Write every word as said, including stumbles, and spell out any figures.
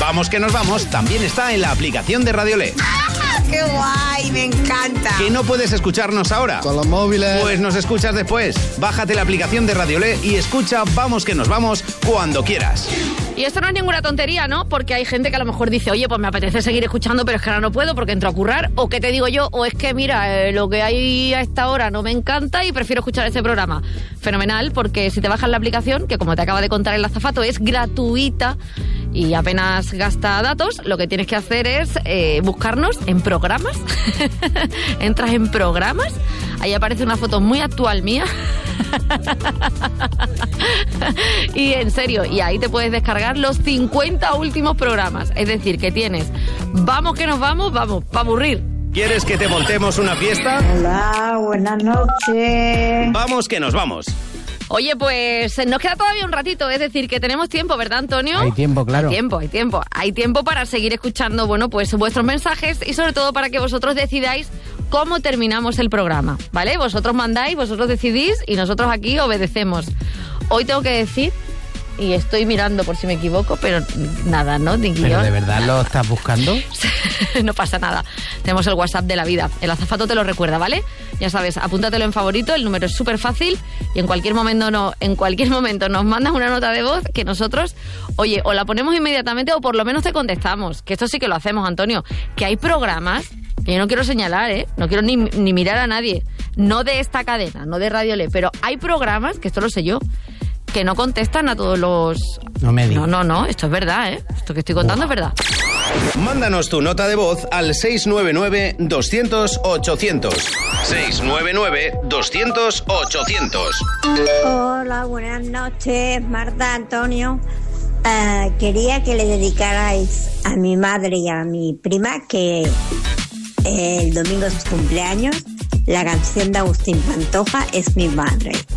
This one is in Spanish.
Vamos que nos vamos también está en la aplicación de Radiolé. ¡Qué guay! Me encanta. ¿Que no puedes escucharnos ahora? Con los móviles. Pues nos escuchas después. Bájate la aplicación de Radiolé y escucha Vamos que nos vamos cuando quieras. Y esto no es ninguna tontería, ¿no? Porque hay gente que a lo mejor dice, oye, pues me apetece seguir escuchando, pero es que ahora no puedo porque entro a currar. O ¿qué te digo yo? O es que, mira, eh, lo que hay a esta hora no me encanta y prefiero escuchar este programa. Fenomenal, porque si te bajas la aplicación, que como te acaba de contar el azafato, es gratuita y apenas gasta datos, lo que tienes que hacer es eh, buscarnos en programas. Entras en programas, ahí aparece una foto muy actual mía. Y en serio, y ahí te puedes descargar los cincuenta últimos programas. Es decir, que tienes Vamos que nos vamos, vamos, para aburrir. ¿Quieres que te montemos una fiesta? Hola, buenas noches. Vamos que nos vamos. Oye, pues nos queda todavía un ratito, es decir, que tenemos tiempo, ¿verdad, Antonio? Hay tiempo, claro. Hay tiempo, hay tiempo. Hay tiempo para seguir escuchando, bueno, pues vuestros mensajes y sobre todo para que vosotros decidáis cómo terminamos el programa, ¿vale? Vosotros mandáis, vosotros decidís y nosotros aquí obedecemos. Hoy tengo que decir, y estoy mirando por si me equivoco, pero nada, ¿no? Ni guión. ¿Pero de verdad lo estás buscando? No pasa nada. Tenemos el WhatsApp de la vida. El azafato te lo recuerda, ¿vale? Ya sabes, apúntatelo en favorito, el número es súper fácil y en cualquier momento no, en cualquier momento nos mandas una nota de voz que nosotros, oye, o la ponemos inmediatamente o por lo menos te contestamos. Que esto sí que lo hacemos, Antonio. Que hay programas que yo no quiero señalar, ¿eh? No quiero ni, ni mirar a nadie. No de esta cadena, no de Radiolé, pero hay programas, que esto lo sé yo, que no contestan a todos los... No me digas. No, no, no, esto es verdad, ¿eh? Esto que estoy contando Uf. es verdad. Mándanos tu nota de voz al seis nueve nueve, doscientos, ochocientos. seis nueve nueve, doscientos, ochocientos. Hola, buenas noches, Marta, Antonio. Uh, quería que le dedicarais a mi madre y a mi prima, que el domingo es su cumpleaños, la canción de Agustín Pantoja, Es mi madre.